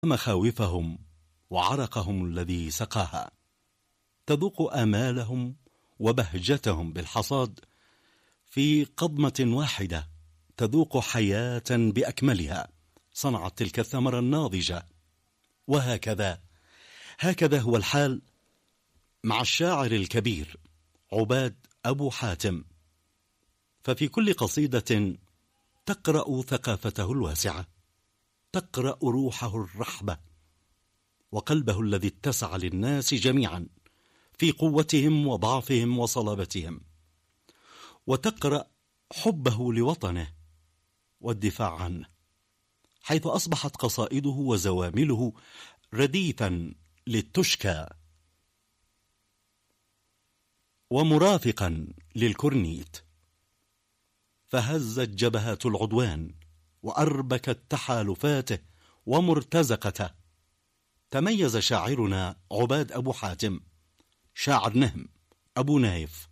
مخاوفهم وعرقهم الذي سقاها، تذوق آمالهم وبهجتهم بالحصاد في قضمة واحدة، تذوق حياة بأكملها صنعت تلك الثمرة الناضجة. هكذا هو الحال مع الشاعر الكبير عباد أبو حاتم، ففي كل قصيدة تقرأ ثقافته الواسعة، تقرأ روحه الرحبة وقلبه الذي اتسع للناس جميعا في قوتهم وضعفهم وصلابتهم، وتقرأ حبه لوطنه والدفاع عنه، حيث أصبحت قصائده وزوامله رديفا للتشكى ومرافقا للكورنيت، فهزت جبهات العدوان وأربكت تحالفاته ومرتزقته. تميز شاعرنا عباد أبو حاتم، شاعر نهم أبو نايف،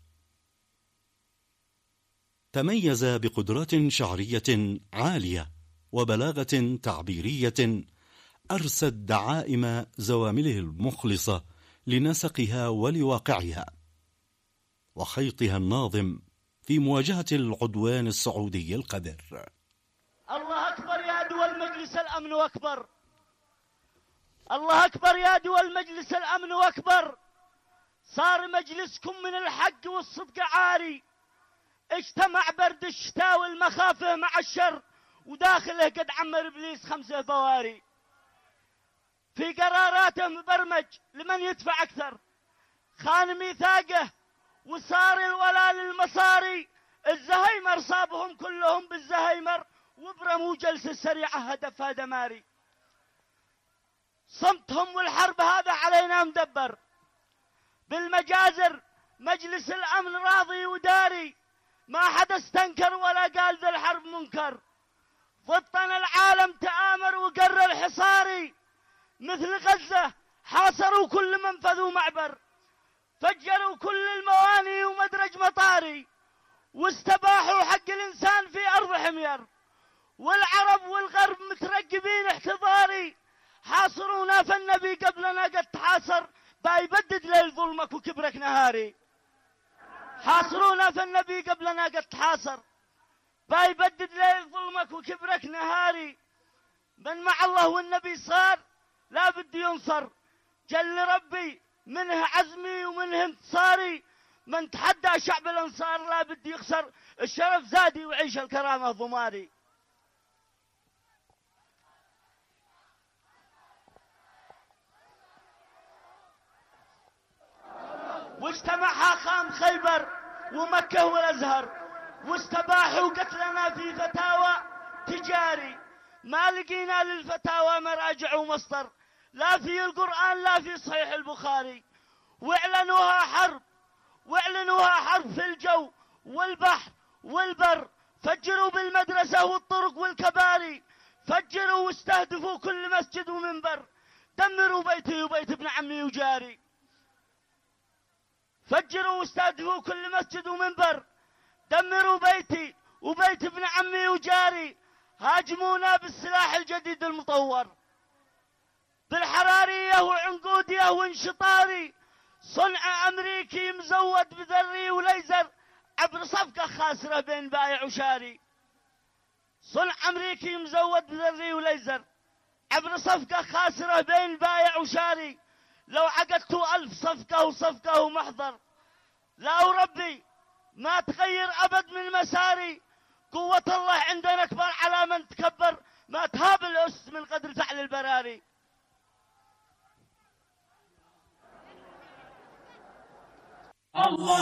تميز بقدرات شعرية عالية وبلاغة تعبيرية أرست دعائم زوامله المخلصة لنسقها ولواقعها وخيطها الناظم في مواجهة العدوان السعودي القذر. الله أكبر يا دول مجلس الأمن وأكبر، الله أكبر يا دول مجلس الأمن وأكبر. صار مجلسكم من الحق والصدق عاري، اجتمع برد الشتاء والمخافة مع الشر، وداخله قد عمر إبليس 5 بواري. في قراراته مبرمج لمن يدفع أكثر، خان ميثاقه وصار الولاء للمصاري. الزهيمر صابهم كلهم بالزهيمر، وبرموا جلسة سريعة هدفها دماري. صمتهم والحرب هذا علينا مدبر، بالمجازر مجلس الأمن راضي وداري، ما حدا استنكر ولا قال ذا الحرب منكر. ضدنا العالم تآمر وقرر حصاري، مثل غزة حاصروا كل منفذ ومعبر، فجروا كل المواني ومدرج مطاري، واستباحوا حق الإنسان في أرض حمير. والعرب والغرب مترقبين احتضاري، حاصرونا فالنبي قبلنا قد تحاصر، بايبدد ليل ظلمك وكبرك نهاري. حاصرونا فالنبي قبلنا قد تحاصر، بايبدد ليل ظلمك وكبرك نهاري. من مع الله والنبي صار لا بد ينصر، جل ربي منه عزمي ومنه انتصاري. من تحدى شعب الانصار لا بد يخسر، الشرف زادي وعيش الكرامة ضماري. واجتمع خام خيبر ومكة والأزهر، واستباحوا قتلنا في فتاوى تجاري. ما لقينا للفتاوى مراجع ومصدر، لا في القرآن لا في صحيح البخاري. واعلنوها حرب في الجو والبحر والبر، فجروا بالمدرسة والطرق والكباري، فجروا واستهدفوا كل مسجد ومنبر، دمروا بيتي وبيت ابن عمي وجاري. فجروا واستهدفوا كل مسجد ومنبر، دمروا بيتي وبيت ابن عمي وجاري. هاجمونا بالسلاح الجديد المطور، بالحرارية وعنقودية وانشطاري، صنع أمريكي مزود بذري وليزر، عبر صفقة خاسرة بين بائع وشاري. صنع أمريكي مزود بذري وليزر، عبر صفقة خاسرة بين بائع وشاري. لو عقدتوا 1000 صفقة وصفقة ومحضر، لا وربي ما تغير أبد من مساري. قوة الله عندنا أكبر على من تكبر، ما تهاب الأس من قدر فعل البراري. الله